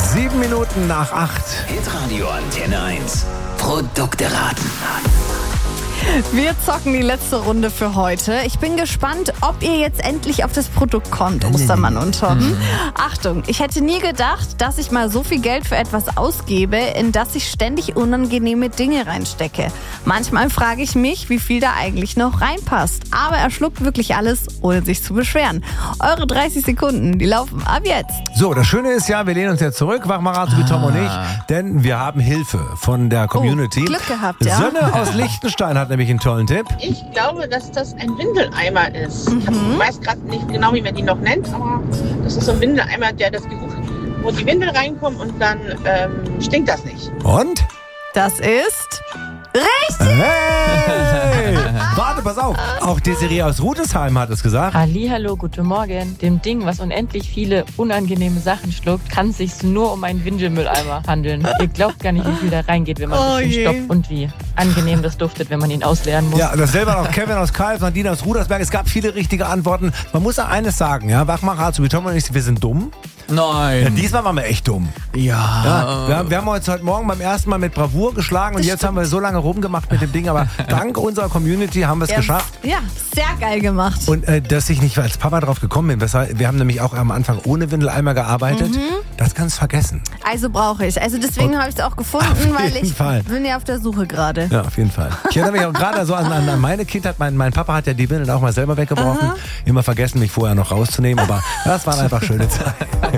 7 Minuten nach 8. Hitradio Antenne 1. Produkte raten. Wir zocken die letzte Runde für heute. Ich bin gespannt, ob ihr jetzt endlich auf das Produkt kommt, Ostermann und Tom. Achtung, ich hätte nie gedacht, dass ich mal so viel Geld für etwas ausgebe, in das ich ständig unangenehme Dinge reinstecke. Manchmal frage ich mich, wie viel da eigentlich noch reinpasst. Aber er schluckt wirklich alles, ohne sich zu beschweren. Eure 30 Sekunden, die laufen ab jetzt. So, das Schöne ist ja, wir lehnen uns jetzt zurück, Wachmarat wie Tom und ich, denn wir haben Hilfe von der Community. Glück gehabt, ja. Sönne aus Liechtenstein hat nämlich einen tollen Tipp. Ich glaube, dass das ein Windeleimer ist. Ich weiß gerade nicht genau, wie man die noch nennt, aber das ist so ein Windeleimer, der das Geruch, wo die Windel reinkommen und dann stinkt das nicht. Und? Das ist richtig. Hey! Warte, pass auf. Auch Desiree aus Rudesheim hat es gesagt. Hallihallo, guten Morgen. Dem Ding, was unendlich viele unangenehme Sachen schluckt, kann es sich nur um einen Windelmülleimer handeln. Ihr glaubt gar nicht, wie viel da reingeht, wenn man ein bisschen stopft und wie angenehm das duftet, wenn man ihn ausleeren muss. Ja, dasselbe auch Kevin aus Kalf, Nadine aus Rudersberg. Es gab viele richtige Antworten. Man muss ja eines sagen, ja, Wachmacher, so wie Tom und ich, wir sind dumm. Nein. Ja, diesmal waren wir echt dumm. Ja. Wir haben uns heute Morgen beim ersten Mal mit Bravour geschlagen und jetzt haben wir so lange rumgemacht mit dem Ding, aber dank unserer Community haben wir es geschafft. Ja, sehr geil gemacht. Und dass ich nicht als Papa drauf gekommen bin, wir haben nämlich auch am Anfang ohne Windeleimer gearbeitet, das kannst du vergessen. Also brauche ich. Also deswegen habe ich es auch gefunden, weil ich bin ja auf der Suche gerade. Ja, auf jeden Fall. Ich erinnere mich auch gerade so an meine Kindheit. Mein Papa hat ja die Windeln auch mal selber weggeworfen. Immer vergessen, mich vorher noch rauszunehmen, aber das waren einfach schöne Zeiten.